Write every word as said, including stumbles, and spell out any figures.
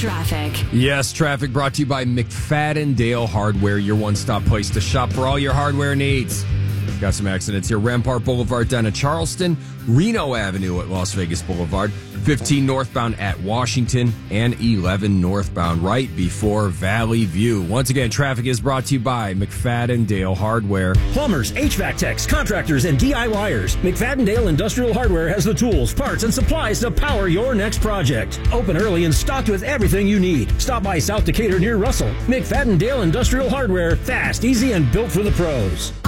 traffic. Yes, traffic brought to you by McFadden Dale Hardware, your one-stop place to shop for all your hardware needs. Got some accidents here. Rampart Boulevard down at Charleston, Reno Avenue at Las Vegas Boulevard, fifteen northbound at Washington, and eleven northbound right before Valley View. Once again, traffic is brought to you by McFadden Dale Hardware. Plumbers, H V A C techs, contractors, and DIYers. McFadden Dale Industrial Hardware has the tools, parts, and supplies to power your next project. Open early and stocked with everything you need. Stop by South Decatur near Russell. McFadden Dale Industrial Hardware, fast, easy, and built for the pros.